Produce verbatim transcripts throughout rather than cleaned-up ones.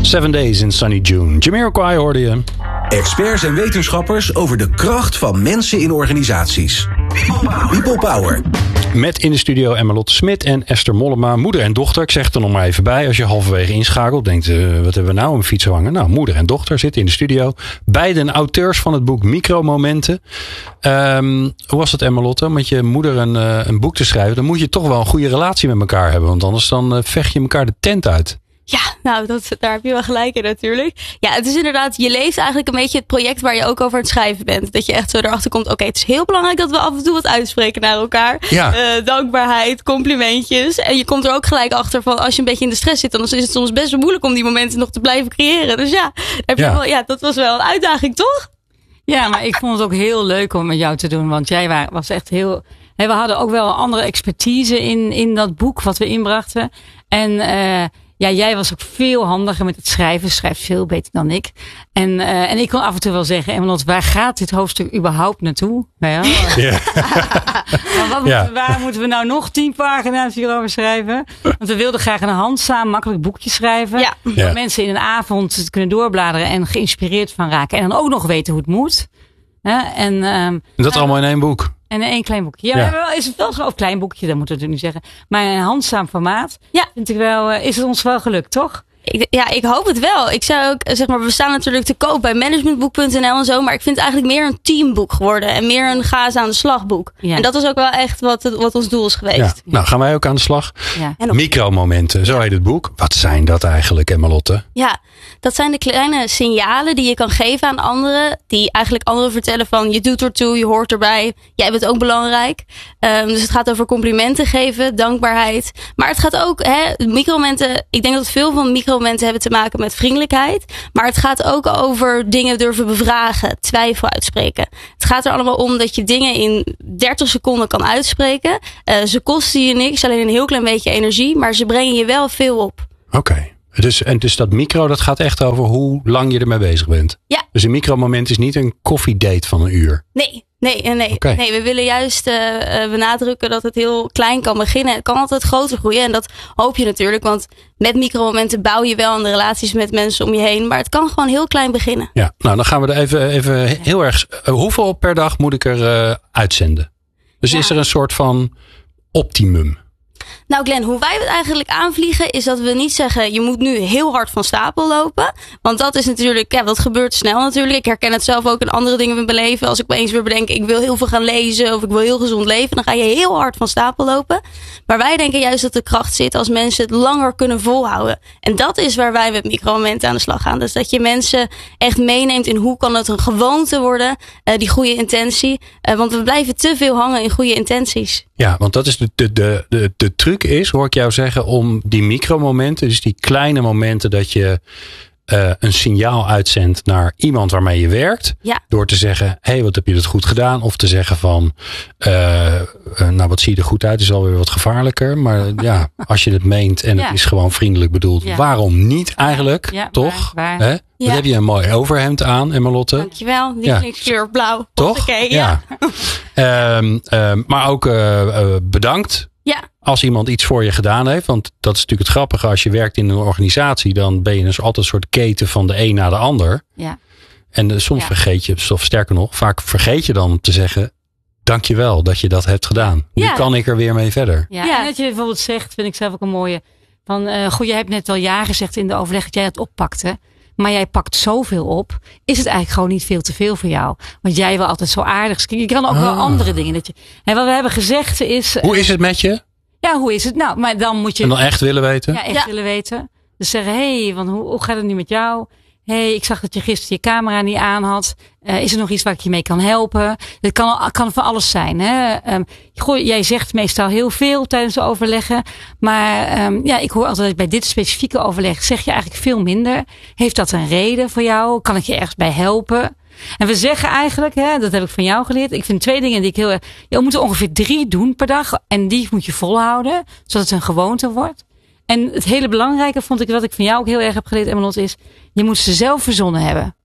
Seven Days in Sunny June. Jamiroquai hoorde je. Experts en wetenschappers over de kracht van mensen in organisaties. People Power. Met in de studio Emma-Lotte Smit en Esther Mollema, moeder en dochter. Ik zeg het er nog maar even bij. Als je halverwege inschakelt, denkt, uh, wat hebben we nou om fiets hangen? Nou, moeder en dochter zitten in de studio. Beiden auteurs van het boek Micromomenten. Um, hoe was het, Emma-Lotte? Om met je moeder een, uh, een boek te schrijven, dan moet je toch wel een goede relatie met elkaar hebben. Want anders dan uh, vecht je elkaar de tent uit. Ja, nou, dat, daar heb je wel gelijk in natuurlijk. Ja, het is inderdaad, je leeft eigenlijk een beetje het project waar je ook over aan het schrijven bent. Dat je echt zo erachter komt, oké, okay, het is heel belangrijk dat we af en toe wat uitspreken naar elkaar. Ja. Uh, dankbaarheid, complimentjes. En je komt er ook gelijk achter van, als je een beetje in de stress zit, dan is het soms best wel moeilijk om die momenten nog te blijven creëren. Dus ja, heb je ja. Wel, ja dat was wel een uitdaging, toch? Ja, maar ik vond het ook heel leuk om met jou te doen, want jij was echt heel... We hadden ook wel een andere expertise in, in dat boek wat we inbrachten. En... Uh, Ja, jij was ook veel handiger met het schrijven. Schrijft veel beter dan ik. En, uh, en ik kon af en toe wel zeggen, Emma-Lotte, waar gaat dit hoofdstuk überhaupt naartoe? Nou ja. Ja. Maar wat ja. moeten, waar moeten we nou nog tien pagina's hierover schrijven? Want we wilden graag een handzaam, makkelijk boekje schrijven. Ja. Dat Ja. mensen in een avond het kunnen doorbladeren en geïnspireerd van raken. En dan ook nog weten hoe het moet. Ja, en, um, En dat allemaal in één boek. En één klein boekje. Ja, Ja. ja. Wel, is het wel zo, of klein boekje, dat moeten we natuurlijk niet zeggen. Maar een handzaam formaat. Ja. Vind ik wel, is het ons wel gelukt, toch? Ik, ja, ik hoop het wel. Ik zou ook, zeg maar, we staan natuurlijk te koop bij managementboek punt n l en zo. Maar ik vind het eigenlijk meer een teamboek geworden. En meer een ga eens aan de slag boek. Ja. En dat is ook wel echt wat, het, wat ons doel is geweest. Ja. Nou, gaan wij ook aan de slag. Ja. En op- Micromomenten, zo heet het boek. Wat zijn dat eigenlijk, Emma-Lotte? Ja, dat zijn de kleine signalen die je kan geven aan anderen. Die eigenlijk anderen vertellen van je doet ertoe, je hoort erbij. Jij bent ook belangrijk. Um, dus het gaat over complimenten geven, dankbaarheid. Maar het gaat ook, hè, micromomenten. Ik denk dat veel van micromomenten hebben te maken met vriendelijkheid. Maar het gaat ook over dingen durven bevragen, twijfel uitspreken. Het gaat er allemaal om dat je dingen in dertig seconden kan uitspreken. Uh, ze kosten je niks, alleen een heel klein beetje energie. Maar ze brengen je wel veel op. Oké. Okay. Dus, en dus dat micro, dat gaat echt over hoe lang je ermee bezig bent. Ja. Dus een micromoment is niet een koffiedate van een uur. Nee, nee, nee. Okay. nee we willen juist uh, uh, benadrukken dat het heel klein kan beginnen. Het kan altijd groter groeien en dat hoop je natuurlijk. Want met micromomenten bouw je wel aan de relaties met mensen om je heen. Maar het kan gewoon heel klein beginnen. Ja, nou dan gaan we er even, even heel erg... Uh, hoeveel per dag moet ik er uh, uitzenden? Dus ja. Is er een soort van optimum? Nou Glenn, hoe wij het eigenlijk aanvliegen is dat we niet zeggen je moet nu heel hard van stapel lopen. Want dat is natuurlijk, ja, dat gebeurt snel natuurlijk. Ik herken het zelf ook in andere dingen in mijn leven. Als ik opeens weer bedenk ik wil heel veel gaan lezen of ik wil heel gezond leven. Dan ga je heel hard van stapel lopen. Maar wij denken juist dat de kracht zit als mensen het langer kunnen volhouden. En dat is waar wij met micromomenten aan de slag gaan. Dus dat je mensen echt meeneemt in hoe kan het een gewoonte worden. Uh, die goede intentie. Uh, want we blijven te veel hangen in goede intenties. Ja, want dat is de, de, de, de, de truc is, hoor ik jou zeggen, om die micromomenten, dus die kleine momenten dat je uh, een signaal uitzendt naar iemand waarmee je werkt. Ja. Door te zeggen, hé, hey, wat heb je dat goed gedaan? Of te zeggen van, uh, uh, nou wat zie je er goed uit, is alweer wat gevaarlijker. Maar ja, als je het meent en ja. het is gewoon vriendelijk bedoeld, ja. Waarom niet eigenlijk? Ja, toch? Waar, waar. Hè? Ja. Wat heb je een mooi overhemd aan, Emma-Lotte? Dankjewel, die Ja. kleur blauw. Toch? Hoppakee, ja. ja. um, um, maar ook uh, uh, bedankt. Ja. Als iemand iets voor je gedaan heeft. Want dat is natuurlijk het grappige. Als je werkt in een organisatie. Dan ben je dus altijd een soort keten van de een naar de ander. Ja. En uh, soms ja. vergeet je, of sterker nog. Vaak vergeet je dan te zeggen. Dank je wel dat je dat hebt gedaan. Nu Ja. kan ik er weer mee verder. Ja, Ja. en dat je bijvoorbeeld zegt, vind ik zelf ook een mooie. Van, uh, goed, jij hebt net al ja gezegd in de overleg dat jij het oppakte. Maar jij pakt zoveel op. Is het eigenlijk gewoon niet veel te veel voor jou? Want jij wil altijd zo aardig. Je kan ook ah. wel andere dingen. Dat je, en wat we hebben gezegd is. Hoe is het met je? Ja, hoe is het? Nou, maar dan moet je. En dan echt willen weten? Ja, echt ja. willen weten. Dus zeggen, hé, hey, want hoe, hoe gaat het nu met jou? Hé, hey, ik zag dat je gisteren je camera niet aan had. Uh, is er nog iets waar ik je mee kan helpen? Het kan, kan van alles zijn. Hè? Um, goh, jij zegt meestal heel veel tijdens de overleggen. Maar um, ja, ik hoor altijd bij dit specifieke overleg zeg je eigenlijk veel minder. Heeft dat een reden voor jou? Kan ik je ergens bij helpen? En we zeggen eigenlijk, hè, dat heb ik van jou geleerd. Ik vind twee dingen die ik heel erg. Je moet er ongeveer drie doen per dag. En die moet je volhouden. Zodat het een gewoonte wordt. En het hele belangrijke vond ik, wat ik van jou ook heel erg heb geleerd, Emma-Lotte, is je moet ze zelf verzonnen hebben.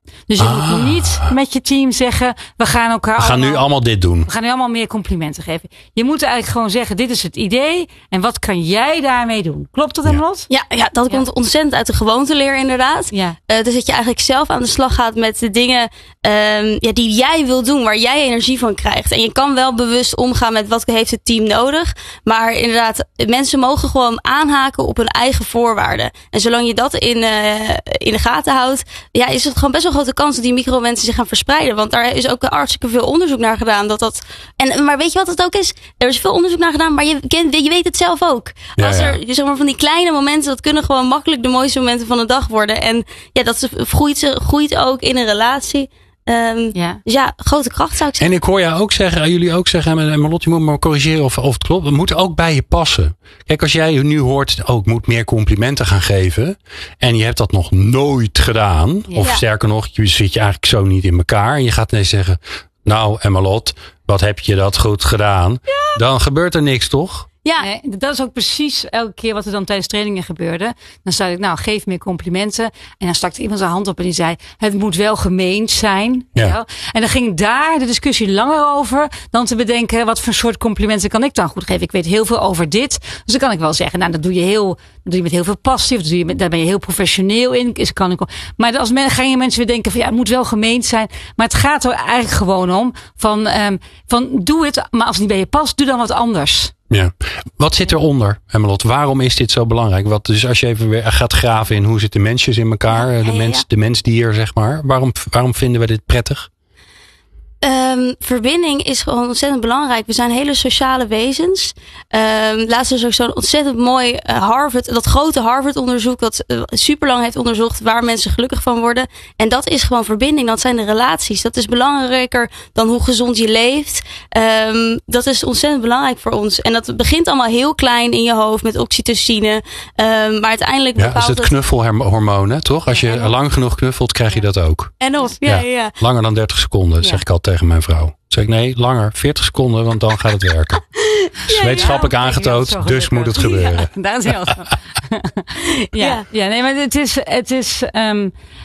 Dus je Ah. moet niet met je team zeggen, we gaan elkaar We gaan allemaal, nu allemaal dit doen. we gaan nu allemaal meer complimenten geven. Je moet eigenlijk gewoon zeggen, dit is het idee en wat kan jij daarmee doen? Klopt dat, Emmelotte? Ja, ja, dat Ja. komt ontzettend uit de gewoonteleer inderdaad. Ja. Uh, dus dat je eigenlijk zelf aan de slag gaat met de dingen um, ja, die jij wil doen, waar jij energie van krijgt. En je kan wel bewust omgaan met wat heeft het team nodig. Maar inderdaad, mensen mogen gewoon aanhaken op hun eigen voorwaarden. En zolang je dat in, uh, in de gaten houdt, ja, is het gewoon best wel een grote kans dat die micromensen zich gaan verspreiden. Want daar is ook hartstikke veel onderzoek naar gedaan. Dat dat, en, maar weet je wat het ook is? Er is veel onderzoek naar gedaan, maar je, kent, je weet het zelf ook. Ja, Als er ja. zeg maar, van die kleine momenten, dat kunnen gewoon makkelijk de mooiste momenten van de dag worden. En ja, dat groeit, groeit ook in een relatie. Um, Ja. Dus ja, grote kracht zou ik zeggen. En ik hoor jou ook zeggen, jullie ook zeggen, en Marlotte, je moet me corrigeren of, of het klopt. Het moet ook bij je passen. Kijk, als jij nu hoort, oh, ik moet meer complimenten gaan geven. En je hebt dat nog nooit gedaan. Ja. Of sterker nog, je zit je eigenlijk zo niet in elkaar. En je gaat ineens zeggen, nou, en Marlotte, wat heb je dat goed gedaan? Ja. Dan gebeurt er niks, toch? Ja, Nee, dat is ook precies elke keer wat er dan tijdens trainingen gebeurde. Dan zei ik, nou, geef meer complimenten. En dan stak er iemand zijn hand op en die zei, het moet wel gemeend zijn. Ja. Ja. En dan ging daar de discussie langer over dan te bedenken, wat voor soort complimenten kan ik dan goed geven? Ik weet heel veel over dit. Dus dan kan ik wel zeggen, nou, dat doe je heel, dat doe je met heel veel passie. Of dat doe je met, daar ben je heel professioneel in. Is, kan ik, maar als men, gaan je mensen weer denken van, ja, het moet wel gemeend zijn. Maar het gaat er eigenlijk gewoon om van, um, van doe het, maar als het niet bij je past, doe dan wat anders. Ja. Wat zit eronder, Emmelotte? Waarom is dit zo belangrijk? Wat, dus als je even weer gaat graven in hoe zitten mensjes in elkaar, Ja, de, ja, mens, ja. de mensdier, zeg maar. Waarom, waarom vinden we dit prettig? Um, verbinding is gewoon ontzettend belangrijk. We zijn hele sociale wezens. Um, laatst is ook zo'n ontzettend mooi uh, Harvard, dat grote Harvard onderzoek dat uh, super lang heeft onderzocht waar mensen gelukkig van worden. En dat is gewoon verbinding. Dat zijn de relaties. Dat is belangrijker dan hoe gezond je leeft. Um, dat is ontzettend belangrijk voor ons. En dat begint allemaal heel klein in je hoofd met oxytocine. Um, maar uiteindelijk Ja, dat is bepaalt het knuffelhormoon, hè, toch? Als je Ja, en- lang genoeg knuffelt, krijg je dat ook. En of, ja, ja. ja. Langer dan dertig seconden, dat Ja. zeg ik al tegen mijn vrouw. Dan zeg ik, nee, langer, veertig seconden, want dan gaat het werken. Het is wetenschappelijk Ja, aangetoond, zo dus moet het gelukkig. gebeuren. Ja, daar is heel ja. Ja. Ja. ja, nee, maar het is, het is, um,